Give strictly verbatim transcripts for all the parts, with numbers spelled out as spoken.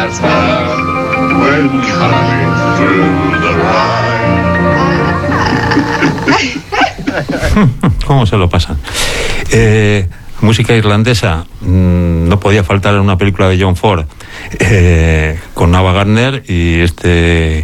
has had when coming through the ride. ¿Cómo se lo pasan? Eh, música irlandesa, mmm, no podía faltar en una película de John Ford, eh, con Ava Gardner y este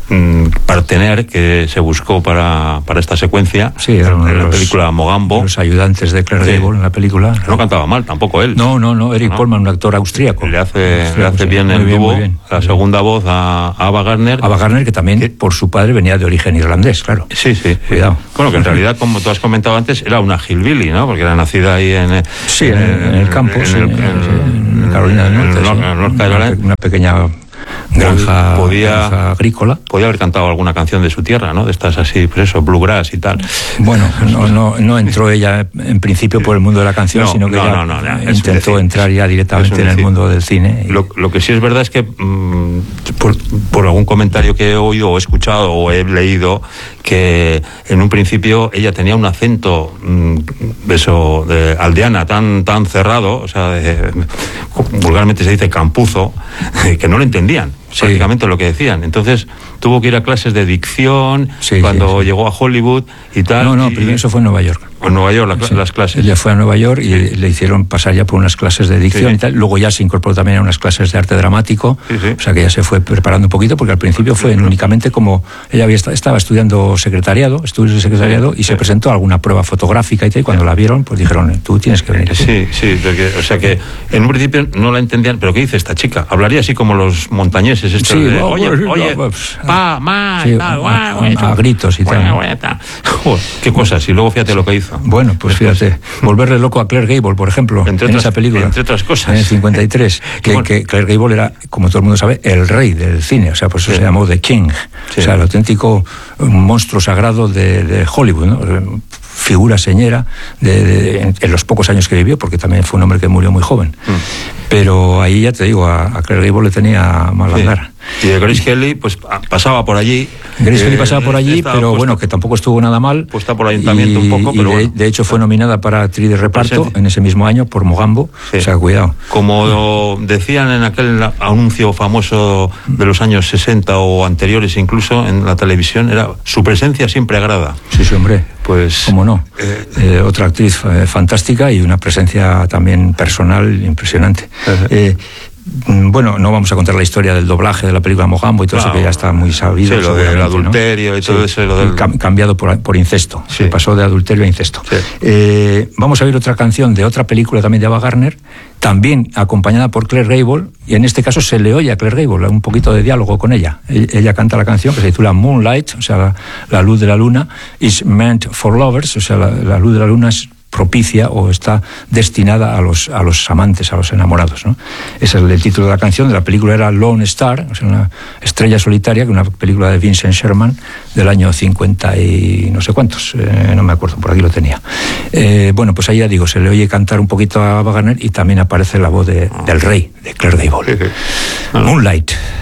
partener que se buscó para, para esta secuencia. Sí, era uno de en la los, película Mogambo. Los ayudantes de Claire sí. Gable en la película. No cantaba mal, tampoco él. No, no, no, Eric no. Polman, un actor austríaco. Le hace, austríaco, le hace sí. bien muy el bien, dúo, muy bien. la segunda voz a, a Ava Gardner. Ava Gardner, que también ¿Qué? por su padre venía de origen irlandés, claro. Sí, sí. Cuidado. Bueno, que en realidad, como tú has comentado antes, era una hillbilly, ¿no? Porque era nacida ahí en... Sí, en, en, en el campo, en, sí, en, en, en Carolina del Norte. En, en North Carolina. Una, una pequeña... Granja, podía, granja agrícola. Podía haber cantado alguna canción de su tierra, ¿no? De estas así, pues eso, bluegrass y tal. Bueno, no, no, no entró ella en principio por el mundo de la canción, no, sino que no, ella no, no, no, intentó decir, entrar ya directamente en el mundo del cine. Y... Lo, lo que sí es verdad es que mmm, por, por algún comentario que he oído o he escuchado o he leído, que en un principio ella tenía un acento mmm, de eso, de aldeana tan, tan cerrado, o sea, de, vulgarmente se dice campuzo, que no lo entendían. Sí. Prácticamente lo que decían. Entonces tuvo que ir a clases de dicción sí, cuando sí, sí. llegó a Hollywood y tal. No, no, y, primero eso fue en Nueva York. En Nueva York, la, sí. las clases. Ella fue a Nueva York y sí. le hicieron pasar ya por unas clases de dicción sí. y tal. Luego ya se incorporó también a unas clases de arte dramático. Sí, sí. O sea que ya se fue preparando un poquito, porque al principio fue sí, únicamente como... Ella había estaba estudiando secretariado, estudios de secretariado, sí, y sí. se presentó a alguna prueba fotográfica y tal. Y cuando sí. la vieron, pues dijeron, tú tienes que venir. Sí, sí. Porque, o sea que en un principio no la entendían. ¿Pero qué dice esta chica? Hablaría así como los montañeses. Estos sí, de, no, oye, no, oye, no, pa, ma, sí, tal, a, guay, a, a gritos y tal. Joder, qué cosas. Y luego fíjate lo que hizo. Bueno, pues fíjate. Volverle loco a Claire Gable, por ejemplo, entre en otras, esa película. Entre otras cosas. En el cincuenta y tres. que, bueno. que Claire Gable era, como todo el mundo sabe, el rey del cine. O sea, por eso sí. se llamó The King. Sí. O sea, el auténtico monstruo sagrado de, de Hollywood, ¿no? Figura señera de, de, en, en los pocos años que vivió, porque también fue un hombre que murió muy joven. Mm. Pero ahí, ya te digo, a, a Claire Gable le tenía mal sí. andar. Y de Grace Kelly, pues pasaba por allí. Grace Kelly eh, pasaba por allí, pero puesta, bueno, que tampoco estuvo nada mal. Puesta por ayuntamiento y, un poco, pero y de, bueno. de hecho fue nominada para actriz de reparto Presente. en ese mismo año por Mogambo. Sí. O sea, cuidado. Como decían en aquel anuncio famoso de los años sesenta o anteriores, incluso en la televisión, era su presencia siempre agrada. Sí, sí, hombre. Pues cómo no. Eh, eh, otra actriz eh, fantástica y una presencia también personal impresionante. Uh-huh. Eh, Bueno, no vamos a contar la historia del doblaje de la película Mogambo y todo claro. eso que ya está muy sabido. Sí, lo del adulterio, ¿no? Y todo sí, eso. Lo del... Cam- cambiado por, por incesto. Sí. Se pasó de adulterio a incesto. Sí. Eh, vamos a oír otra canción de otra película también de Ava Gardner, también acompañada por Claire Gable, y en este caso se le oye a Claire Gable, un poquito de diálogo con ella. Ella canta la canción que se titula Moonlight, o sea, la, la luz de la luna, is meant for lovers, o sea, la, la luz de la luna es propicia o está destinada a los, a los amantes, a los enamorados, ¿no? Ese es el título de la canción. De la película era Lone Star, o sea, una estrella solitaria, que una película de Vincent Sherman del año cincuenta y no sé cuántos, eh, no me acuerdo, por aquí lo tenía. Eh, bueno, pues ahí ya digo, se le oye cantar un poquito a Ava Gardner y también aparece la voz de, del rey, de Claire Gable. Moonlight.